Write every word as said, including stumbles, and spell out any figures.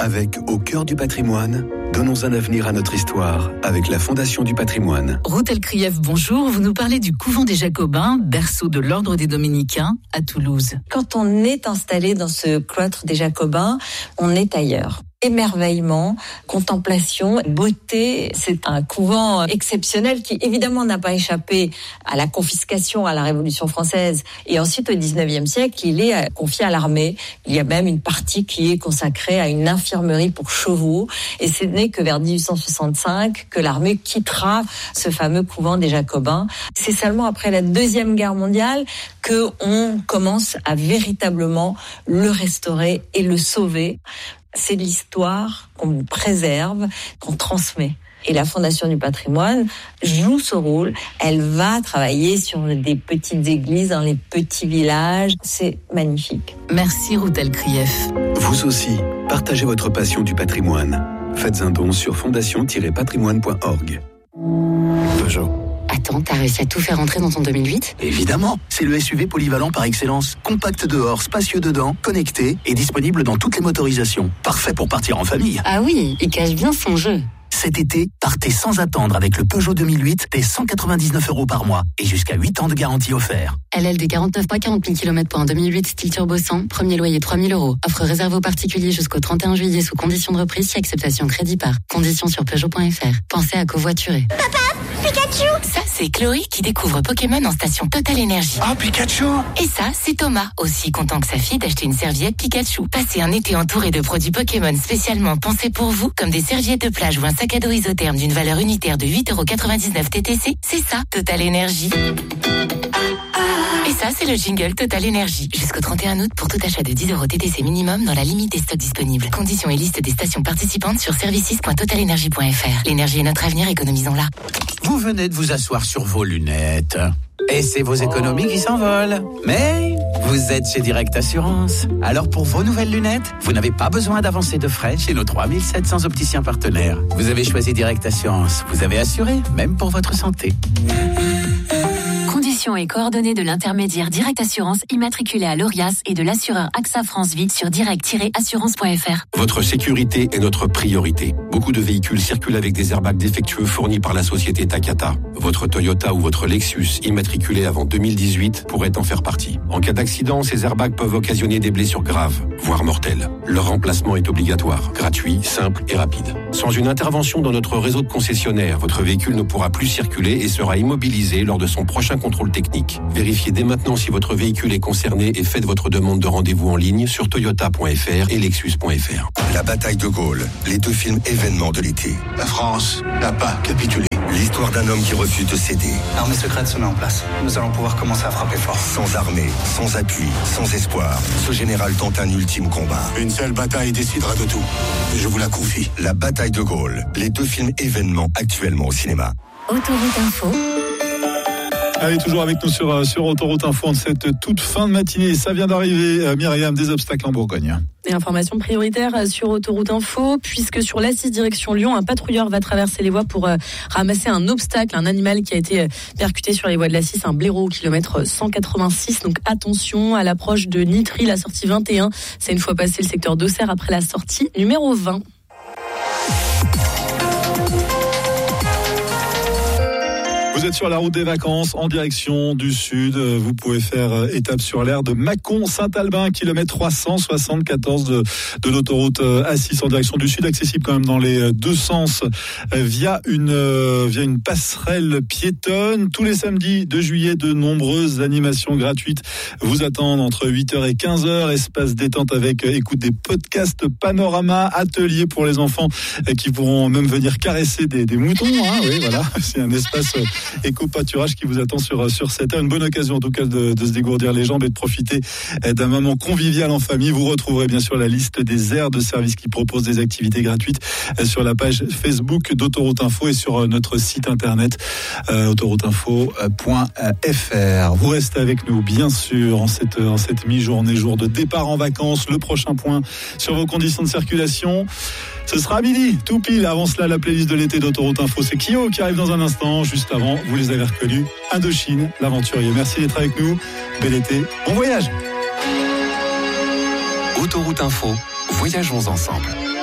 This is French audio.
Avec Au cœur du patrimoine, donnons un avenir à notre histoire avec la Fondation du patrimoine. Ruth Elkrief, bonjour. Vous nous parlez du couvent des Jacobins, berceau de l'ordre des Dominicains à Toulouse. Quand on est installé dans ce cloître des Jacobins, on est ailleurs. Émerveillement, contemplation, beauté. C'est un couvent exceptionnel qui évidemment n'a pas échappé à la confiscation à la Révolution française. Et ensuite au dix-neuvième siècle, il est confié à l'armée. Il y a même une partie qui est consacrée à une infirmerie pour chevaux. Et ce n'est que vers dix-huit cent soixante-cinq que l'armée quittera ce fameux couvent des Jacobins. C'est seulement après la Deuxième Guerre mondiale que on commence à véritablement le restaurer et le sauver. C'est l'histoire qu'on préserve, qu'on transmet. Et la Fondation du patrimoine joue ce rôle. Elle va travailler sur des petites églises dans les petits villages. C'est magnifique. Merci Ruth Elkrief. Vous aussi, partagez votre passion du patrimoine. Faites un don sur fondation tiret patrimoine point org. Peugeot. Attends, t'as réussi à tout faire entrer dans ton deux mille huit ? Évidemment, c'est le S U V polyvalent par excellence. Compact dehors, spacieux dedans, connecté et disponible dans toutes les motorisations. Parfait pour partir en famille. Ah oui, il cache bien son jeu. Cet été, partez sans attendre avec le Peugeot deux mille huit dès cent quatre-vingt-dix-neuf euros par mois et jusqu'à huit ans de garantie offert. L L D quarante-neuf mois, quarante mille kilomètres pour un deux mille huit style turbo cent, premier loyer trois mille euros. Offre réservée aux particuliers jusqu'au trente et un juillet sous condition de reprise si acceptation crédit par. Conditions sur Peugeot point F R. Pensez à covoiturer. Papa, Pikachu! Ça, c'est Chloé qui découvre Pokémon en station Total Énergie. Ah, Pikachu! Et ça, c'est Thomas, aussi content que sa fille d'acheter une serviette Pikachu. Passez un été entouré de produits Pokémon spécialement pensés pour vous, comme des serviettes de plage ou un sac à dos isotherme d'une valeur unitaire de huit euros quatre-vingt-dix-neuf T T C. C'est ça, Total Énergie. Et ça, c'est le jingle Total Énergie. Jusqu'au trente et un août, pour tout achat de dix euros T T C minimum dans la limite des stocks disponibles. Conditions et liste des stations participantes sur services point total énergie point F R. L'énergie est notre avenir, économisons-la. Vous venez de vous asseoir sur vos lunettes. Et c'est vos économies qui s'envolent. Mais vous êtes chez Direct Assurance. Alors pour vos nouvelles lunettes, vous n'avez pas besoin d'avancer de frais chez nos trois mille sept cents opticiens partenaires. Vous avez choisi Direct Assurance. Vous avez assuré, même pour votre santé. Conditions et coordonnées de l'intermédiaire Direct Assurance immatriculé à l'Orias et de l'assureur AXA France Vie sur direct tiret assurance point F R. Votre sécurité est notre priorité. Beaucoup de véhicules circulent avec des airbags défectueux fournis par la société Takata. Votre Toyota ou votre Lexus immatriculé avant deux mille dix-huit pourrait en faire partie. En cas d'accident, ces airbags peuvent occasionner des blessures graves, voire mortelles. Leur remplacement est obligatoire, gratuit, simple et rapide. Sans une intervention dans notre réseau de concessionnaires, votre véhicule ne pourra plus circuler et sera immobilisé lors de son prochain contrôle technique. Vérifiez dès maintenant si votre véhicule est concerné et faites votre demande de rendez-vous en ligne sur toyota point F R et lexus point F R. La bataille de Gaulle, les deux films événements de l'été. La France n'a pas capitulé. L'histoire d'un homme qui refuse de céder. L'armée secrète se met en place. Nous allons pouvoir commencer à frapper fort. Sans armée, sans appui, sans espoir, ce général tente un ultime combat. Une seule bataille décidera de tout. Et je vous la confie. La bataille de Gaulle, les deux films événements actuellement au cinéma. Autoroute Info. Allez, toujours avec nous sur, sur Autoroute Info en cette toute fin de matinée. Ça vient d'arriver, euh, Myriam, des obstacles en Bourgogne. Et information prioritaire sur Autoroute Info, puisque sur l'A six direction Lyon, un patrouilleur va traverser les voies pour euh, ramasser un obstacle, un animal qui a été euh, percuté sur les voies de l'A six, un blaireau au kilomètre cent quatre-vingt-six. Donc attention à l'approche de Nitry, la sortie vingt et un. C'est une fois passé le secteur d'Auxerre après la sortie numéro vingt. Vous êtes sur la route des vacances en direction du sud. Vous pouvez faire étape sur l'aire de Mâcon-Saint-Albin, kilomètre trois cent soixante-quatorze de, de l'autoroute A six en direction du sud, accessible quand même dans les deux sens via une, via une passerelle piétonne. Tous les samedis de juillet, de nombreuses animations gratuites vous attendent entre huit heures et quinze heures. Espace détente avec écoute des podcasts Panorama, atelier pour les enfants qui pourront même venir caresser des, des moutons. Hein, oui, voilà, c'est un espace éco-pâturage qui vous attend sur, sur cette heure. Une bonne occasion en tout cas de, de se dégourdir les jambes et de profiter d'un moment convivial en famille. Vous retrouverez bien sûr la liste des aires de service qui proposent des activités gratuites sur la page Facebook d'Autoroute Info et sur notre site internet euh, autoroute info point F R. Vous restez avec nous bien sûr en cette, en cette mi-journée, jour de départ en vacances. Le prochain point sur vos conditions de circulation, ce sera à midi, tout pile. Avant cela, la playlist de l'été d'Autoroute Info, c'est Kyo qui arrive dans un instant. Juste avant, vous les avez reconnus, Indochine, l'aventurier. Merci d'être avec nous. Bel été, bon voyage. Autoroute Info, voyageons ensemble.